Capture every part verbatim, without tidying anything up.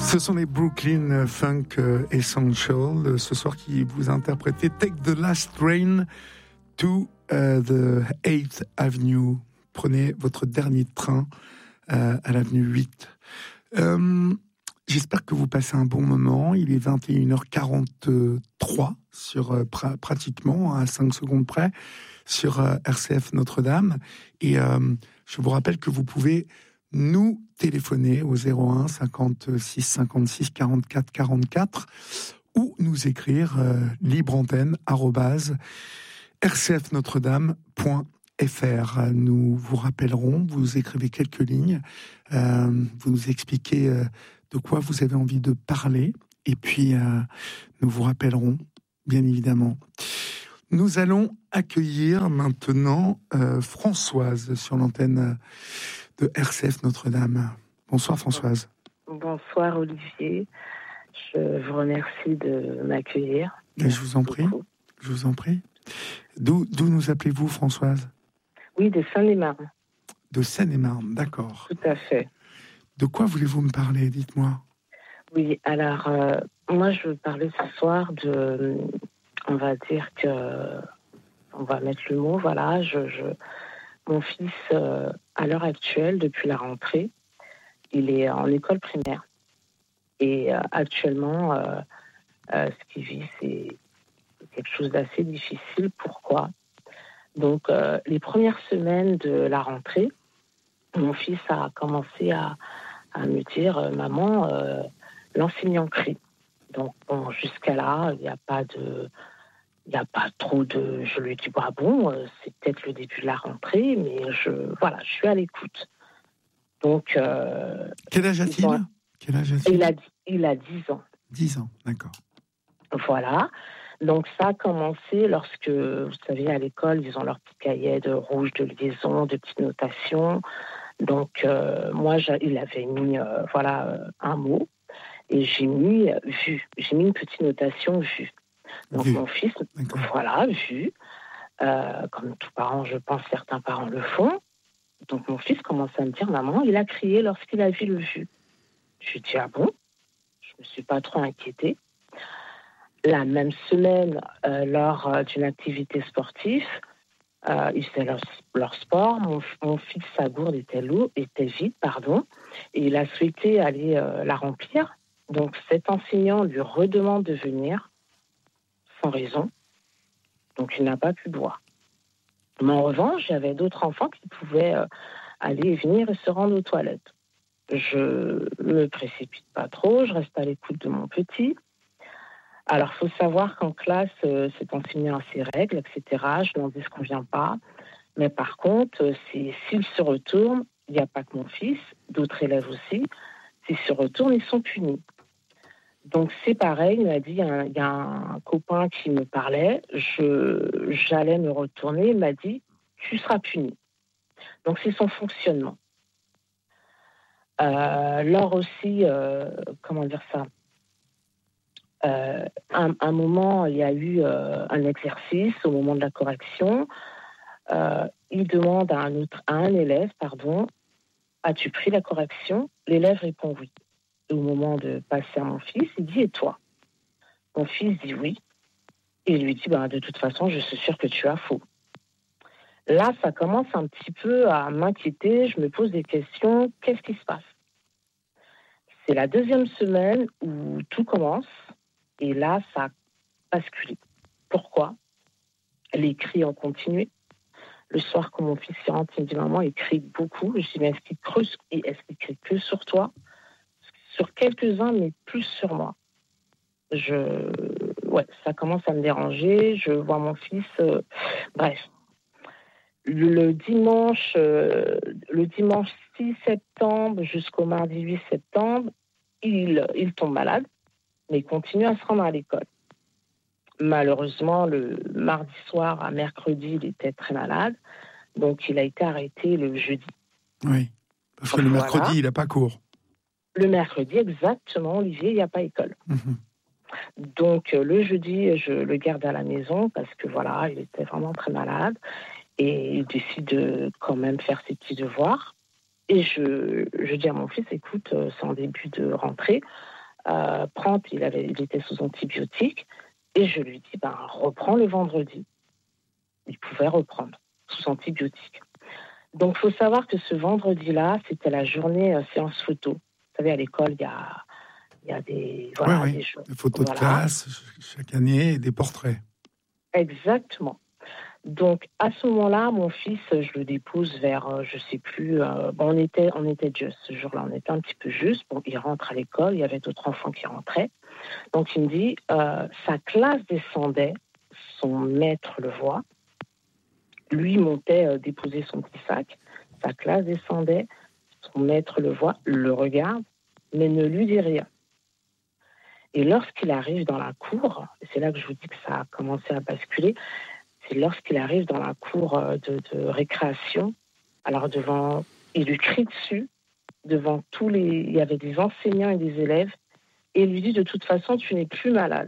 Ce sont les Brooklyn Funk Essential, ce soir qui vous interprétez Take the Last Train to uh, the eighth Avenue. Prenez votre dernier train uh, à l'avenue huit. Um, j'espère que vous passez un bon moment. Il est vingt et une heures quarante-trois, sur, uh, pra- pratiquement à cinq secondes près, sur uh, R C F Notre-Dame. Et um, je vous rappelle que vous pouvez nous téléphoner au zéro un cinquante-six cinquante-six quarante-quatre quarante-quatre ou nous écrire euh, libreantenne arobase r c f notre dame point f r. Nous vous rappellerons, vous écrivez quelques lignes, euh, vous nous expliquez euh, de quoi vous avez envie de parler, et puis euh, nous vous rappellerons, bien évidemment. Nous allons accueillir maintenant euh, Françoise sur l'antenne de R C F Notre-Dame. Bonsoir Françoise. Bonsoir Olivier, je vous remercie de m'accueillir. Et je vous en prie, je vous en prie. D'où, d'où nous appelez-vous Françoise ? Oui, de Seine-et-Marne. De Seine-et-Marne, d'accord. Tout à fait. De quoi voulez-vous me parler, dites-moi ? Oui, alors euh, moi je veux parler ce soir de, on va dire que, on va mettre le mot, voilà, je... je Mon fils, euh, à l'heure actuelle, depuis la rentrée, il est en école primaire. Et euh, actuellement, euh, euh, ce qu'il vit, c'est quelque chose d'assez difficile. Pourquoi ? Donc, euh, les premières semaines de la rentrée, mon fils a commencé à, à me dire euh, « Maman, euh, l'enseignant crie ». Donc, bon, jusqu'à là, il n'y a pas de... Il n'y a pas trop de... Je lui dis, bah bon, c'est peut-être le début de la rentrée, mais je, voilà, je suis à l'écoute. Donc... Euh, Quel âge a-t-il ont... Quel âge a-t-il il a, il a dix ans. dix ans, d'accord. Voilà. Donc ça a commencé lorsque, vous savez, à l'école, ils ont leur petit cahier de rouge, de liaison, de petites notations. Donc euh, moi, il avait mis, euh, voilà, un mot, et j'ai mis « vu ». J'ai mis une petite notation « vu ». Donc vu. Mon fils, d'accord. Voilà, vu, euh, comme tous parents, je pense, certains parents le font. Donc mon fils commence à me dire, maman, il a crié lorsqu'il a vu le vu. Je lui dis, ah bon ? Je ne me suis pas trop inquiétée. La même semaine, euh, lors euh, d'une activité sportive, euh, ils faisaient leur, leur sport. Mon, mon fils, sa gourde était lourde, était vide, pardon, et il a souhaité aller euh, la remplir. Donc cet enseignant lui redemande de venir. Sans raison, donc il n'a pas pu boire. Mais en revanche, j'avais d'autres enfants qui pouvaient euh, aller et venir et se rendre aux toilettes. Je me précipite pas trop, je reste à l'écoute de mon petit. Alors, il faut savoir qu'en classe, euh, cet enseignant a ses règles, et cetera. Je n'en disconviens pas. Mais par contre, euh, si, s'il se retourne, il n'y a pas que mon fils, d'autres élèves aussi, s'ils se retournent, ils sont punis. Donc, c'est pareil, il m'a dit, il y, a, il y a un copain qui me parlait, je, j'allais me retourner, il m'a dit, tu seras puni. Donc, c'est son fonctionnement. Euh, lors aussi, euh, comment dire ça, euh, un, un moment, il y a eu euh, un exercice au moment de la correction, euh, il demande à un, autre, à un élève, pardon, as-tu pris la correction ? L'élève répond oui. Et au moment de passer à mon fils, il dit, et toi ? Mon fils dit oui, et il lui dit, bah, de toute façon, je suis sûre que tu as faux. Là, ça commence un petit peu à m'inquiéter, je me pose des questions, qu'est-ce qui se passe ? C'est la deuxième semaine où tout commence, et là, ça a basculé. Pourquoi ? Les cris ont continué. Le soir, quand mon fils rentre, il me dit, maman, il crie beaucoup. Je dis, mais est-ce qu'il creuse, et est-ce qu'il crie que sur toi ? Sur quelques-uns, mais plus sur moi. Je, ouais, ça commence à me déranger. Je vois mon fils. Euh... Bref, le dimanche, euh, le dimanche six septembre jusqu'au mardi huit septembre, il, il tombe malade, mais il continue à se rendre à l'école. Malheureusement, le mardi soir à mercredi, il était très malade, donc il a été arrêté le jeudi. Oui, parce que le voilà. mercredi, il n'a pas cours. Le mercredi, exactement, Olivier, il n'y a pas école. Mmh. Donc, le jeudi, je le garde à la maison parce que, voilà, il était vraiment très malade. Et il décide de quand même faire ses petits devoirs. Et je, je dis à mon fils, écoute, c'est en début de rentrée, euh, prends, il, avait, il était sous antibiotiques, et je lui dis, ben, reprends le vendredi. Il pouvait reprendre sous antibiotiques. Donc, il faut savoir que ce vendredi-là, c'était la journée euh, séance photo. Vous savez, à l'école, il y a, y a des, voilà, oui, oui. des choses. Des photos Voilà. de classe chaque année et des portraits. Exactement. Donc, à ce moment-là, mon fils, je le dépose vers, je ne sais plus, euh, bon, on était, on était juste, ce jour-là, on était un petit peu juste. Bon, il rentre à l'école, il y avait d'autres enfants qui rentraient. Donc, il me dit, euh, sa classe descendait, son maître le voit, lui montait euh, déposer son petit sac, sa classe descendait, son maître le voit, le regarde, mais ne lui dit rien. Et lorsqu'il arrive dans la cour, c'est là que je vous dis que ça a commencé à basculer, c'est lorsqu'il arrive dans la cour de, de récréation, alors devant, il lui crie dessus, devant tous les, il y avait des enseignants et des élèves, et il lui dit de toute façon, tu n'es plus malade.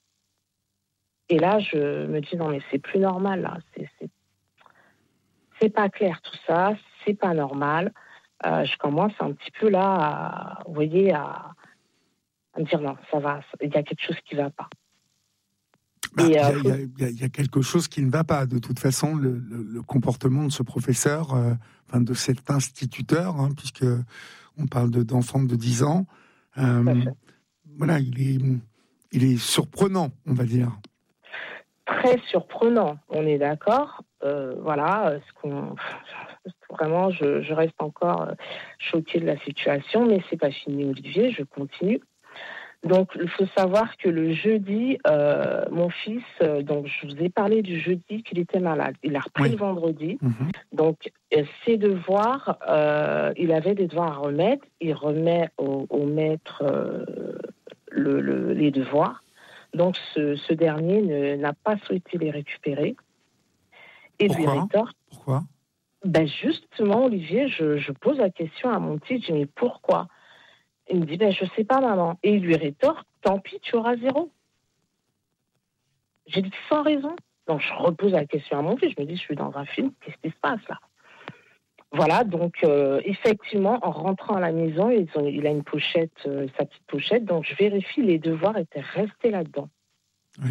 Et là, je me dis non mais c'est plus normal, là. C'est, c'est, c'est pas clair tout ça, c'est pas normal. Euh, je commence un petit peu là, à, vous voyez, à, à me dire non, ça va, il y a quelque chose qui va pas. Il bah, euh, y, faut... y, y a quelque chose qui ne va pas. De toute façon, le, le, le comportement de ce professeur, euh, enfin de cet instituteur, hein, puisque on parle de, d'enfants de dix ans, euh, voilà, il est, il est surprenant, on va dire. Très surprenant, on est d'accord. Euh, voilà, ce qu'on... vraiment, je, je reste encore choquée de la situation, mais c'est pas fini, Olivier, je continue. Donc, il faut savoir que le jeudi, euh, mon fils, euh, donc je vous ai parlé du jeudi qu'il était malade. Il a repris oui. le vendredi. Mmh. Donc, euh, ses devoirs, euh, il avait des devoirs à remettre. Il remet au, au maître euh, le, le, les devoirs. Donc, ce, ce dernier ne, n'a pas souhaité les récupérer. Et Pourquoi lui rétorque. Pourquoi Ben justement, Olivier, je, je pose la question à mon petit, je dis, mais pourquoi ? Il me dit, ben, je ne sais pas, maman. Et il lui rétorque, tant pis, tu auras zéro. J'ai dit, sans raison. Donc, je repose la question à mon fils. Je me dis, je suis dans un film, qu'est-ce qui se passe là ? Voilà, donc, euh, effectivement, en rentrant à la maison, ils ont, il a une pochette, euh, sa petite pochette. Donc, je vérifie, les devoirs étaient restés là-dedans. Oui.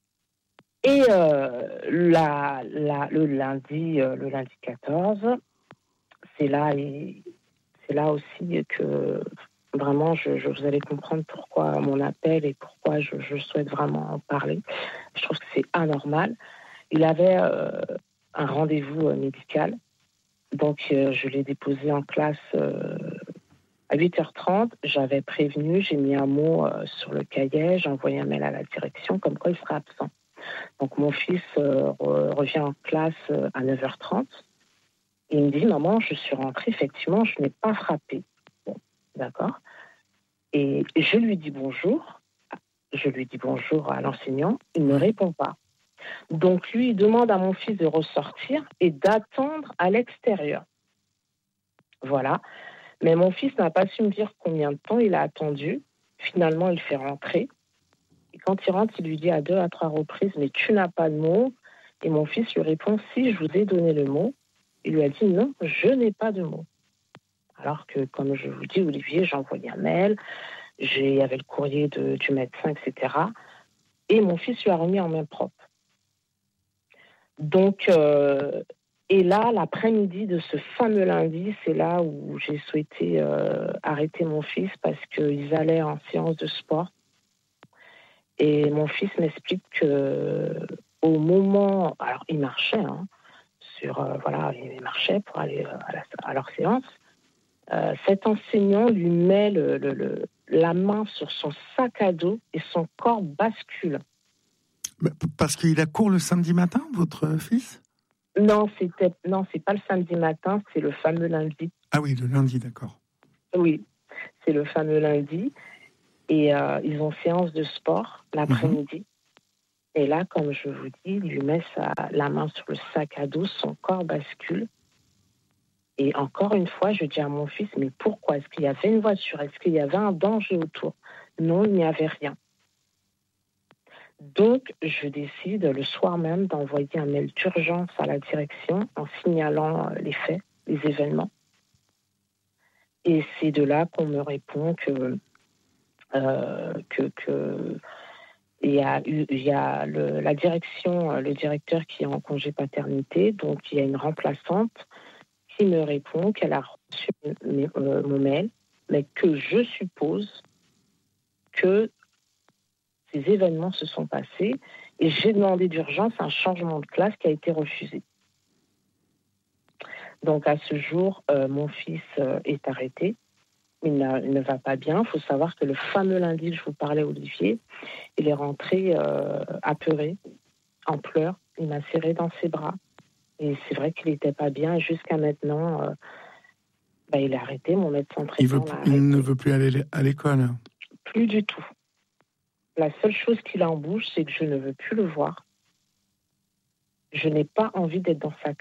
Et euh, la, la, le, lundi, euh, le lundi quatorze, c'est là, et, c'est là aussi que... Vraiment, je, je, vous allez comprendre pourquoi mon appel et pourquoi je, je souhaite vraiment en parler. Je trouve que c'est anormal. Il avait euh, un rendez-vous euh, médical. Donc, euh, je l'ai déposé en classe euh, à huit heures trente. J'avais prévenu, j'ai mis un mot euh, sur le cahier, j'ai envoyé un mail à la direction comme quoi il serait absent. Donc, mon fils euh, re, revient en classe euh, à neuf heures trente. Il me dit, maman, je suis rentrée, effectivement, je n'ai pas frappé. Bon, d'accord. Et je lui dis bonjour, je lui dis bonjour à l'enseignant, il ne répond pas. Donc lui, il demande à mon fils de ressortir et d'attendre à l'extérieur. Voilà. Mais mon fils n'a pas su me dire combien de temps il a attendu. Finalement, il fait rentrer. Et quand il rentre, il lui dit à deux, à trois reprises, mais tu n'as pas de mots. Et mon fils lui répond, si, je vous ai donné le mot. Il lui a dit, non, je n'ai pas de mots. Alors que, comme je vous dis, Olivier, j'ai envoyé un mail, il y avait le courrier de, du médecin, et cetera. Et mon fils lui a remis en main propre. Donc, euh, et là, l'après-midi de ce fameux lundi, c'est là où j'ai souhaité euh, arrêter mon fils parce qu'ils allaient en séance de sport. Et mon fils m'explique qu'au moment... Alors, il marchait, hein, sur, euh, voilà, il marchait pour aller à, la, à leur séance. Euh, cet enseignant lui met le, le, le, la main sur son sac à dos et son corps bascule. Parce qu'il a cours le samedi matin, votre fils ? Non, c'était, non, c'est pas le samedi matin, c'est le fameux lundi. Ah oui, le lundi, d'accord. Oui, c'est le fameux lundi. Et euh, ils ont séance de sport l'après-midi. Mmh. Et là, comme je vous dis, il lui met sa, la main sur le sac à dos, son corps bascule. Et encore une fois, je dis à mon fils, mais pourquoi ? Est-ce qu'il y avait une voiture ? Est-ce qu'il y avait un danger autour ? Non, il n'y avait rien. Donc, je décide le soir même d'envoyer un mail d'urgence à la direction en signalant les faits, les événements. Et c'est de là qu'on me répond que, euh, que, que il y a, eu, il y a le, la direction, le directeur qui est en congé paternité, donc il y a une remplaçante qui me répond qu'elle a reçu mes, euh, mon mail, mais que je suppose que ces événements se sont passés et j'ai demandé d'urgence un changement de classe qui a été refusé. Donc à ce jour, euh, mon fils euh, est arrêté. Il, il ne va pas bien. Il faut savoir que le fameux lundi que je vous parlais, Olivier, il est rentré euh, apeuré, en pleurs. Il m'a serré dans ses bras. Et c'est vrai qu'il n'était pas bien. Jusqu'à maintenant, euh, bah, il est arrêté. Mon médecin traitant il, veut, l'a arrêté. Il ne veut plus aller à l'école. Plus du tout. La seule chose qui l'embouche, c'est que je ne veux plus le voir. Je n'ai pas envie d'être dans sa